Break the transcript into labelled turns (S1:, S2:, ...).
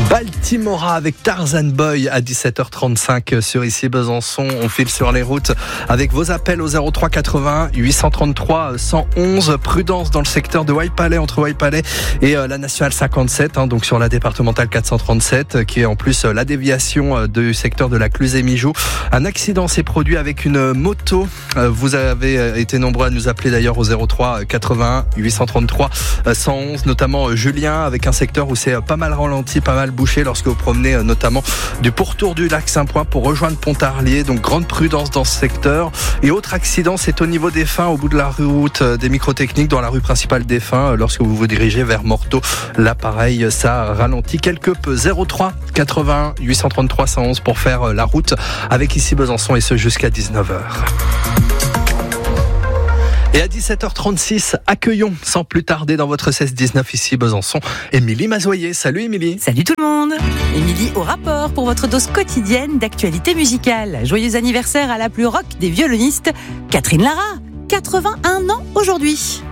S1: Baltimora avec Tarzan Boy à 17h35 sur ici Besançon. On file sur les routes avec vos appels au 03 81 833 111. Prudence dans le secteur de Waipalais, entre Waipalais et la nationale 57, donc sur la départementale 437, qui est en plus la déviation du secteur de la Cluse-et-Mijoux. Un accident s'est produit avec une moto. Vous avez été nombreux à nous appeler d'ailleurs au 03 81 833 111, notamment Julien, avec un secteur où c'est pas mal ralenti, pas mal bouché lorsque vous promenez notamment du pourtour du lac Saint-Point pour rejoindre Pontarlier. Donc grande prudence dans ce secteur. Et autre accident, c'est au niveau des Fins, au bout de la route des Microtechniques, dans la rue principale des Fins, lorsque vous vous dirigez vers Morteau. Là pareil, ça ralentit quelque peu. 03 81 833 111 pour faire la route avec ici Besançon, et ce jusqu'à 19h. Et à 17h36, accueillons sans plus tarder dans votre 16-19 ici Besançon, Émilie Mazoyer. Salut Émilie.
S2: Salut tout le monde. Émilie au rapport pour votre dose quotidienne d'actualité musicale. Joyeux anniversaire à la plus rock des violonistes, Catherine Lara, 81 ans aujourd'hui.